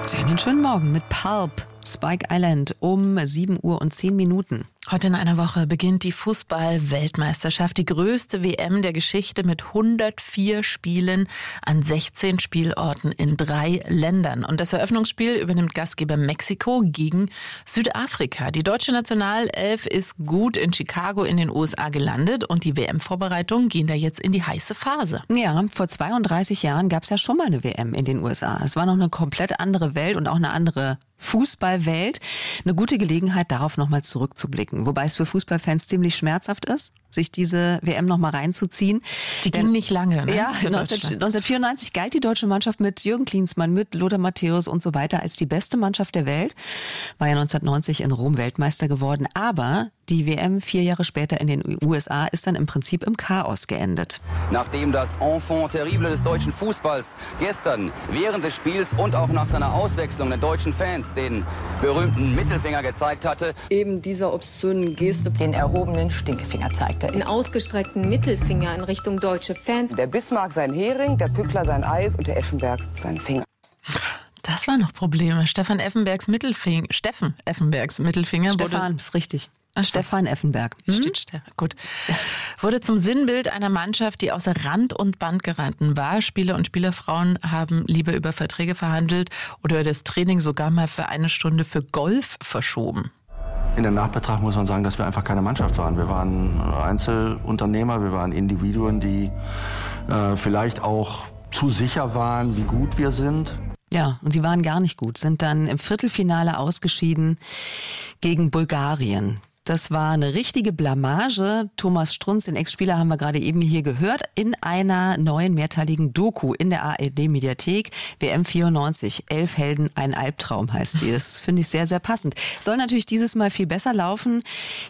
Einen schönen Morgen mit Pulp, Spike Island um 7:10 Uhr. Heute in einer Woche beginnt die Fußball-Weltmeisterschaft, die größte WM der Geschichte mit 104 Spielen an 16 Spielorten in 3 Ländern. Und das Eröffnungsspiel übernimmt Gastgeber Mexiko gegen Südafrika. Die deutsche Nationalelf ist gut in Chicago in den USA gelandet und die WM-Vorbereitungen gehen da jetzt in die heiße Phase. Ja, vor 32 Jahren gab es ja schon mal eine WM in den USA. Es war noch eine komplett andere Welt und auch eine andere Fußballwelt. Eine gute Gelegenheit, darauf nochmal zurückzublicken. Wobei es für Fußballfans ziemlich schmerzhaft ist, sich diese WM nochmal reinzuziehen. Die ging nicht lange, ne? Ja, 1994 galt die deutsche Mannschaft mit Jürgen Klinsmann, mit Lothar Matthäus und so weiter als die beste Mannschaft der Welt. War ja 1990 in Rom Weltmeister geworden. Aber die WM 4 Jahre später in den USA ist dann im Prinzip im Chaos geendet. Nachdem das Enfant terrible des deutschen Fußballs gestern während des Spiels und auch nach seiner Auswechslung den deutschen Fans den berühmten Mittelfinger gezeigt hatte. Eben dieser obszönen Geste den erhobenen Stinkefinger zeigte. Den ausgestreckten Mittelfinger in Richtung deutsche Fans. Der Bismarck sein Hering, der Pückler sein Eis und der Effenberg seinen Finger. Das waren noch Probleme. Steffen Effenbergs Mittelfinger Stefan, ist richtig. Stefan Effenberg. Gut. Wurde zum Sinnbild einer Mannschaft, die außer Rand und Band geraten war. Spieler und Spielerfrauen haben lieber über Verträge verhandelt oder das Training sogar mal für eine Stunde für Golf verschoben. In der Nachbetrachtung muss man sagen, dass wir einfach keine Mannschaft waren. Wir waren Einzelunternehmer, wir waren Individuen, die vielleicht auch zu sicher waren, wie gut wir sind. Ja, und sie waren gar nicht gut, sind dann im Viertelfinale ausgeschieden gegen Bulgarien. Das war eine richtige Blamage. Thomas Strunz, den Ex-Spieler, haben wir gerade eben hier gehört, in einer neuen mehrteiligen Doku in der ARD-Mediathek. WM 94, 11 Helden, ein Albtraum heißt sie. Das finde ich sehr, sehr passend. Soll natürlich dieses Mal viel besser laufen.